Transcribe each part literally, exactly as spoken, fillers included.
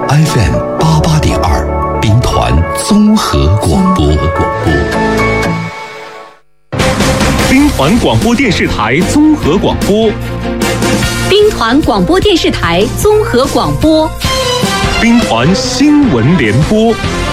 F M 八八点二，兵团综合广播。 兵团广播电视台综合广播。 兵团广播电视台综合广播。 兵团新闻联播。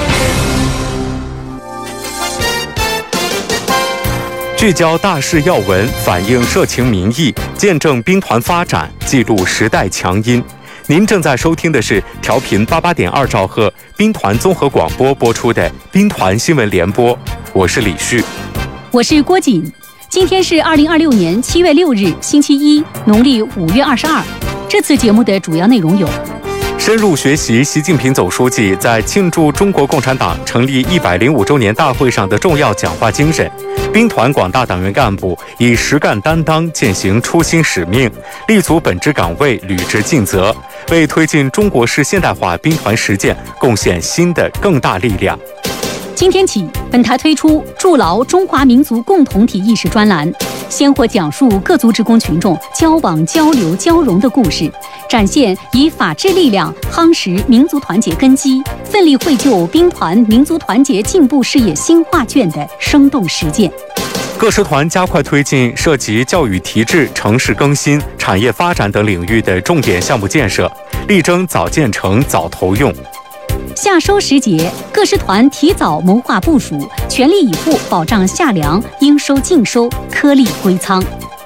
聚焦大事要闻，反映社情民意，见证兵团发展，记录时代强音。您正在收听的是调频八八点二兆赫兵团综合广播播出的兵团新闻联播，我是李旭， 我是郭瑾。今天是二零二六年七月六日，星期一，农历五月二十二。这次节目的主要内容有： 深入学习习近平总书记在庆祝中国共产党成立一百零五周年大会上的重要讲话精神。兵团广大党员干部以实干担当践行初心使命，立足本职岗位，履职尽责，为推进中国式现代化兵团实践贡献新的更大力量。 今天起，本台推出筑牢中华民族共同体意识专栏，鲜活讲述各族职工群众交往、交流、交融的故事，展现以法治力量夯实民族团结根基，奋力绘就兵团民族团结进步事业新画卷的生动实践。 各师团加快推进涉及教育提质、城市更新、产业发展等领域的重点项目建设，力争早建成、早投用。 夏收时节，各师团提早谋划部署，全力以赴保障夏粮应收尽收，颗粒归仓。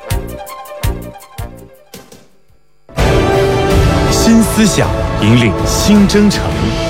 新思想引领新征程，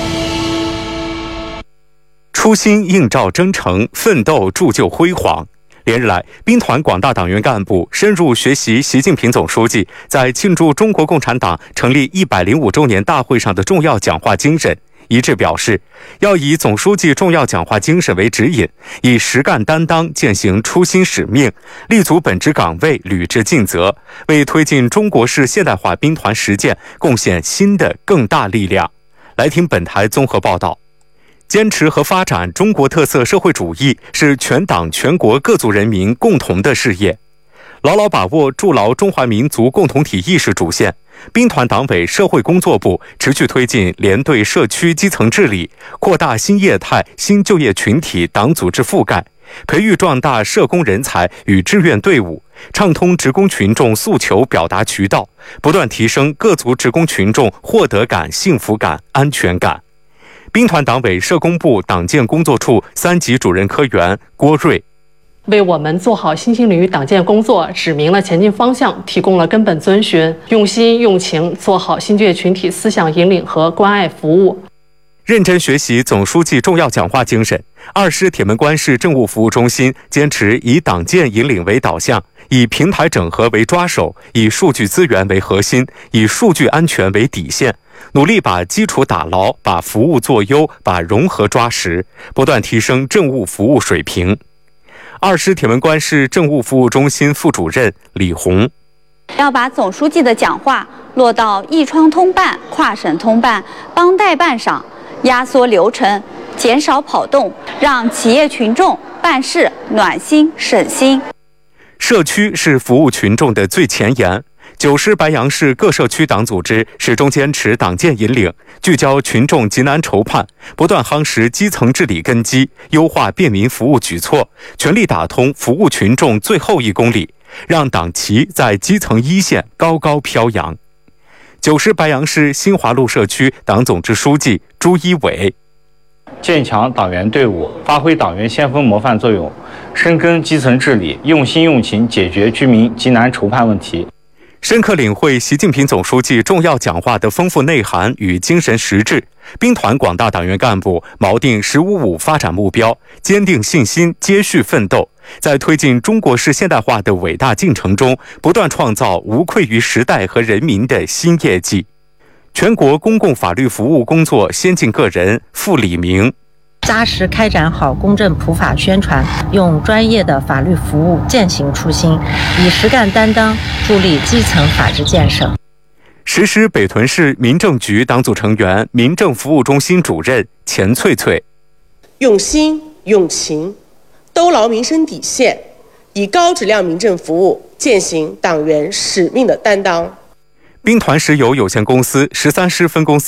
初心映照征程，奋斗铸就辉煌。连日来，兵团广大党员干部深入学习习近平总书记在庆祝中国共产党成立一百零五周年大会上的重要讲话精神，一致表示，要以总书记重要讲话精神为指引，以实干担当践行初心使命，立足本职岗位，履职尽责，为推进中国式现代化兵团实践贡献新的更大力量。来听本台综合报道。坚持和发展中国特色社会主义是全党全国各族人民共同的事业。牢牢把握筑牢中华民族共同体意识主线，兵团党委社会工作部持续推进连队社区基层治理，扩大新业态、新就业群体党组织覆盖，培育壮大社工人才与志愿队伍，畅通职工群众诉求表达渠道，不断提升各族职工群众获得感、幸福感、安全感。兵团党委社工部党建工作处三级主任科员郭瑞， 为我们做好新兴领域党建工作指明了前进方向，提供了根本遵循，用心用情做好新就业群体思想引领和关爱服务。 认真学习总书记重要讲话精神，二师铁门关市政务服务中心坚持以党建引领为导向，以平台整合为抓手，以数据资源为核心，以数据安全为底线，努力把基础打牢，把服务做优，把融合抓实，不断提升政务服务水平。二师铁门关市政务服务中心副主任李红， 要把总书记的讲话落到一窗通办、跨省通办、帮带办上，压缩流程，减少跑动，让企业群众办事暖心省心。 社区是服务群众的最前沿。九师白杨市各社区党组织始终坚持党建引领，聚焦群众急难愁盼，不断夯实基层治理根基，优化便民服务举措，全力打通服务群众最后一公里，让党旗在基层一线高高飘扬。九师白杨市新华路社区党总支书记朱一伟， 建强党员队伍，发挥党员先锋模范作用，深耕基层治理，用心用情解决居民急难愁盼问题。 深刻领会习近平总书记重要讲话的丰富内涵与精神实质，兵团广大党员干部锚定“十五五”发展目标，坚定信心，接续奋斗，在推进中国式现代化的伟大进程中，不断创造无愧于时代和人民的新业绩。全国公共法律服务工作先进个人傅李明， 扎实开展好公正普法宣传，用专业的法律服务践行初心，以实干担当助力基层法治建设。 实施北屯市民政局党组成员、民政服务中心主任钱翠翠， 用心用情，兜牢民生底线，以高质量民政服务践行党员使命的担当。 兵团石油有限公司十三师分公司